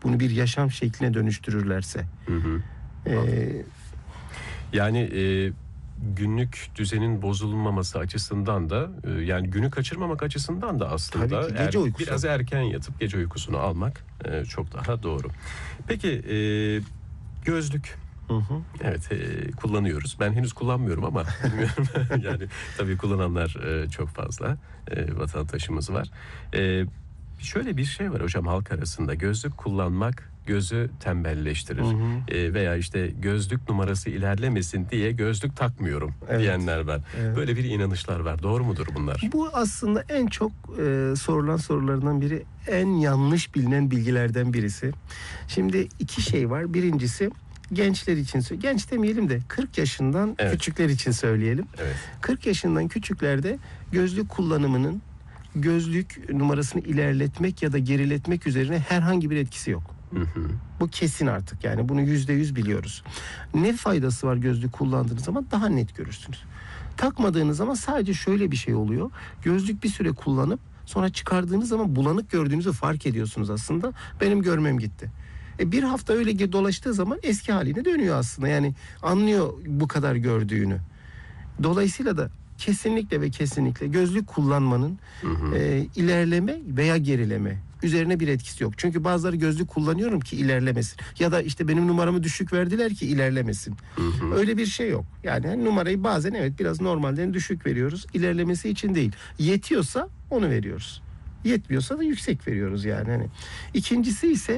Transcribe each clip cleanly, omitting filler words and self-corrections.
bunu bir yaşam şekline dönüştürürlerse. Yani günlük düzenin bozulmaması açısından da yani günü kaçırmamak açısından da aslında tabii ki, gece uykusu. biraz erken yatıp gece uykusunu almak çok daha doğru. Peki gözlük. Evet, kullanıyoruz. Ben henüz kullanmıyorum ama bilmiyorum. Yani tabii kullananlar çok fazla vatandaşımız var. Şöyle bir şey var hocam halk arasında, gözlük kullanmak gözü tembelleştirir. Veya işte gözlük numarası ilerlemesin diye gözlük takmıyorum diyenler var. Evet. Böyle bir inanışlar var. Doğru mudur bunlar? Bu aslında en çok sorulan sorularından biri, en yanlış bilinen bilgilerden birisi. Şimdi iki şey var. Birincisi gençler için, genç demeyelim de 40 yaşından küçükler için söyleyelim. Evet. 40 yaşından küçüklerde gözlük kullanımının gözlük numarasını ilerletmek ya da geriletmek üzerine herhangi bir etkisi yok. Bu kesin artık, yani bunu %100 biliyoruz. Ne faydası var gözlük kullandığınız zaman? Daha net görürsünüz. Takmadığınız zaman sadece şöyle bir şey oluyor. Gözlük bir süre kullanıp sonra çıkardığınız zaman bulanık gördüğünüzü fark ediyorsunuz aslında. Benim görmem gitti. Bir hafta öyle dolaştığı zaman eski haline dönüyor aslında. Yani anlıyor bu kadar gördüğünü. Dolayısıyla da kesinlikle ve kesinlikle gözlük kullanmanın ilerleme veya gerileme üzerine bir etkisi yok. Çünkü bazıları gözlük kullanıyorum ki ilerlemesin. Ya da işte benim numaramı düşük verdiler ki ilerlemesin. Öyle bir şey yok. Yani numarayı bazen evet biraz normalden düşük veriyoruz. İlerlemesi için değil. Yetiyorsa onu veriyoruz. Yetmiyorsa da yüksek veriyoruz yani. Hani. İkincisi ise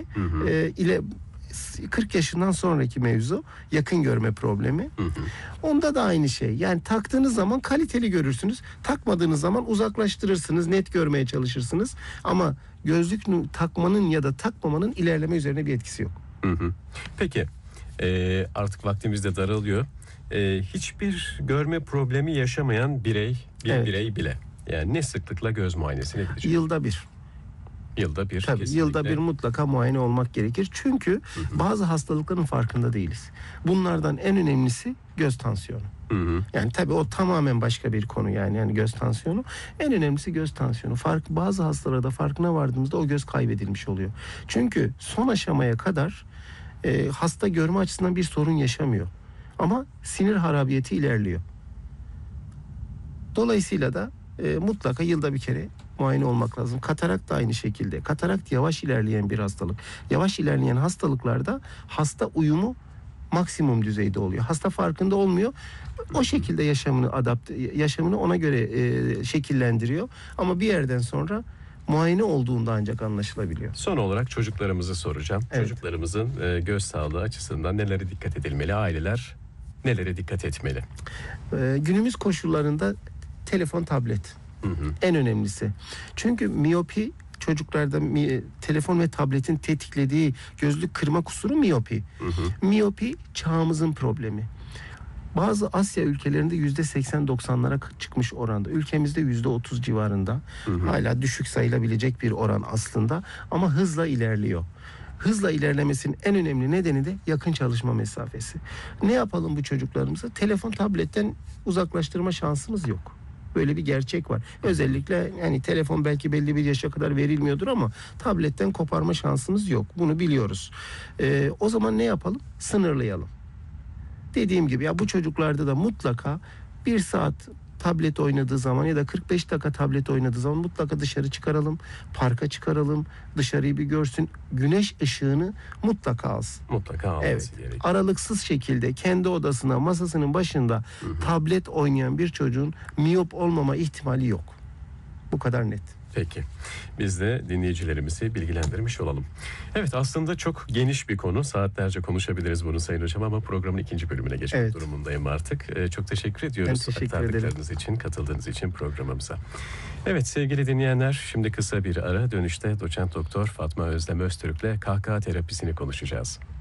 40 yaşından sonraki mevzu, yakın görme problemi. Onda da aynı şey. Yani taktığınız zaman kaliteli görürsünüz. Takmadığınız zaman uzaklaştırırsınız, net görmeye çalışırsınız. Ama gözlük takmanın ya da takmamanın ilerleme üzerine bir etkisi yok. Peki artık vaktimiz de daralıyor. Hiçbir görme problemi yaşamayan birey bile yani ne sıklıkla göz muayenesine gidecek? Yılda bir. Yılda bir. Tabii kesinlikle. Yılda bir mutlaka muayene olmak gerekir. Çünkü bazı hastalıkların farkında değiliz. Bunlardan en önemlisi göz tansiyonu. Yani tabii o tamamen başka bir konu yani göz tansiyonu. En önemlisi göz tansiyonu. Bazı hastalarda farkına vardığımızda o göz kaybedilmiş oluyor. Çünkü son aşamaya kadar hasta görme açısından bir sorun yaşamıyor. Ama sinir harabiyeti ilerliyor. Dolayısıyla da mutlaka yılda bir kere muayene olmak lazım. Katarakt da aynı şekilde. Katarakt yavaş ilerleyen bir hastalık. Yavaş ilerleyen hastalıklarda hasta uyumu maksimum düzeyde oluyor. Hasta farkında olmuyor. O şekilde yaşamını ona göre şekillendiriyor. Ama bir yerden sonra muayene olduğunda ancak anlaşılabiliyor. Son olarak çocuklarımızı soracağım. Evet. Çocuklarımızın göz sağlığı açısından nelere dikkat edilmeli? Aileler nelere dikkat etmeli? Günümüz koşullarında telefon, tablet. En önemlisi. Çünkü miyopi çocuklarda telefon ve tabletin tetiklediği gözlük kırma kusuru miyopi. Miyopi çağımızın problemi. Bazı Asya ülkelerinde %80-90'lara çıkmış oranda. Ülkemizde %30 civarında. Hala düşük sayılabilecek bir oran aslında. Ama hızla ilerliyor. Hızla ilerlemesinin en önemli nedeni de yakın çalışma mesafesi. Ne yapalım bu çocuklarımızı? Telefon, tabletten uzaklaştırma şansımız yok. Böyle bir gerçek var. Özellikle yani telefon belki belli bir yaşa kadar verilmiyordur ama tabletten koparma şansımız yok. Bunu biliyoruz. O zaman ne yapalım? Sınırlayalım. Dediğim gibi ya bu çocuklarda da mutlaka 1 saat tablet oynadığı zaman ya da 45 dakika tablet oynadığı zaman mutlaka dışarı çıkaralım. Parka çıkaralım. Dışarıyı bir görsün. Güneş ışığını mutlaka alsın. Mutlaka alması gerekiyor. Aralıksız şekilde kendi odasına, masasının başında tablet oynayan bir çocuğun miyop olmama ihtimali yok. Bu kadar net. Peki. Biz de dinleyicilerimizi bilgilendirmiş olalım. Evet, aslında çok geniş bir konu. Saatlerce konuşabiliriz bunu Sayın Hocam ama programın 2. bölümüne geçmek durumundayım artık. Çok teşekkür ediyoruz. Ben teşekkür aktardıklarınız için, katıldığınız için programımıza. Evet sevgili dinleyenler, şimdi kısa bir ara, dönüşte doçent doktor Fatma Özlem Öztürk'le kahkaha terapisini konuşacağız.